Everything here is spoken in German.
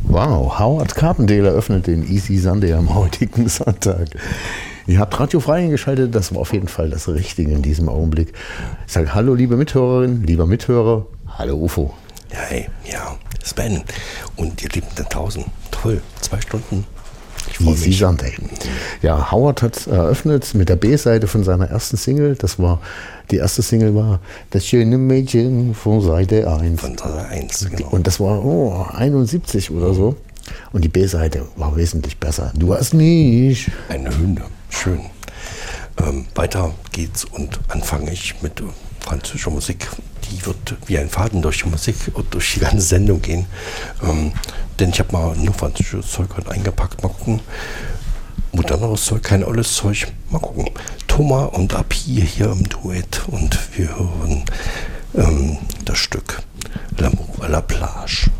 Wow, Howard Carpendale eröffnet den Easy Sunday am heutigen Sonntag. Ihr habt Radio frei eingeschaltet, das war auf jeden Fall das Richtige in diesem Augenblick. Ich sage hallo, liebe Mithörerin, lieber Mithörer, hallo UFO. Hey, ja, Sven und ihr Lieben da draußen, toll, 2 Stunden. Ich freue mich. Easy Sunday. Ja, Howard hat eröffnet mit der B-Seite von seiner ersten Single. Die erste Single war Das schöne Mädchen von Seite 1. Von Seite 1, genau. Und das war 71 oder so. Und die B-Seite war wesentlich besser. Du hast mich. Eine Hymne, schön. Weiter geht's und anfange ich mit französischer Musik. Die wird wie ein Faden durch die Musik und durch die ganze Sendung gehen. Denn ich habe mal nur französisches Zeug heute eingepackt. Mal gucken. Moderneres Zeug, kein olles Zeug. Mal gucken. Thomas und Api hier im Duett und wir hören das Stück L'amour à la plage.